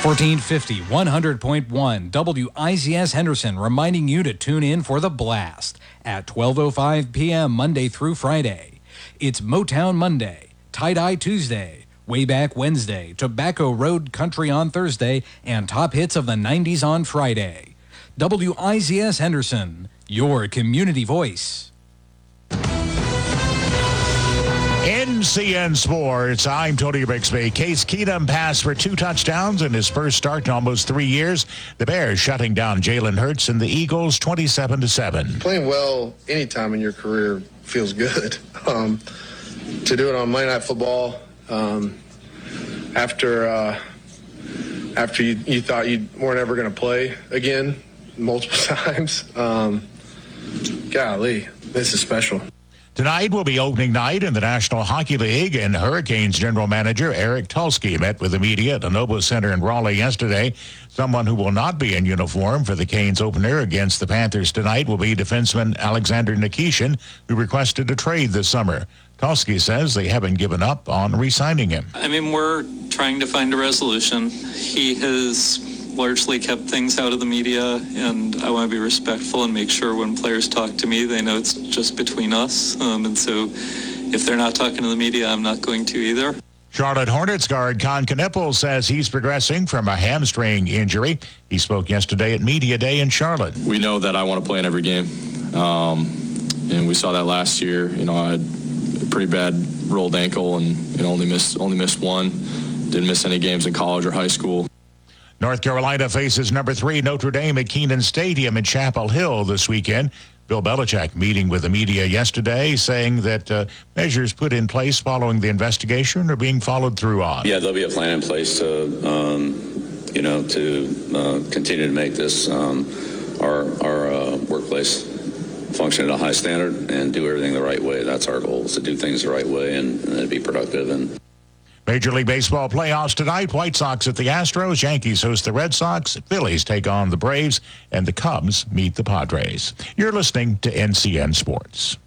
1450, 100.1 WICS Henderson reminding you to tune in for The Blast at 12:05 p.m. Monday through Friday. It's Motown Monday, Tie-Dye Tuesday, Way Back Wednesday, Tobacco Road Country on Thursday, and Top Hits of the 90s on Friday. WICS Henderson, your community voice. NCN Sports, I'm Tony Bixby. Case Keenum passed for 2 touchdowns in his first start in almost 3 years. The Bears shutting down Jalen Hurts and the Eagles 27-7. Playing well anytime in your career feels good. To do it on Monday Night Football after you thought you weren't ever going to play again multiple times, golly, this is special. Tonight will be opening night in the National Hockey League, and Hurricanes general manager Eric Tulsky met with the media at the Noble Center in Raleigh yesterday. Someone who will not be in uniform for the Canes opener against the Panthers tonight will be defenseman Alexander Nikishin, who requested a trade this summer. Tulsky says they haven't given up on re-signing him. I mean, we're trying to find a resolution. He has largely kept things out of the media, and I want to be respectful and make sure when players talk to me, they know it's just between us. And so if they're not talking to the media, I'm not going to either. Charlotte Hornets guard Con Knippel says he's progressing from a hamstring injury. He spoke yesterday at Media Day in Charlotte. We know that I want to play in every game, and we saw that last year. You know, I had a pretty bad rolled ankle and only missed one. Didn't miss any games in college or high school. North Carolina faces number 3 Notre Dame at Kenan Stadium in Chapel Hill this weekend. Bill Belichick meeting with the media yesterday, saying that measures put in place following the investigation are being followed through on. Yeah, there'll be a plan in place to continue to make this our workplace function at a high standard and do everything the right way. That's our goal, is to do things the right way and be productive. And Major League Baseball playoffs tonight. White Sox at the Astros. Yankees host the Red Sox. Phillies take on the Braves. And the Cubs meet the Padres. You're listening to NCN Sports.